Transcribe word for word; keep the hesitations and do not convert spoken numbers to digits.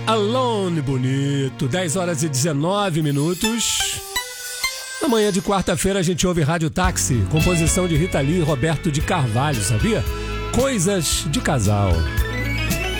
Alone Bonito, dez horas e dezenove minutos. Na manhã de quarta-feira a gente ouve Rádio Táxi, composição de Rita Lee e Roberto de Carvalho, sabia? Coisas de Casal.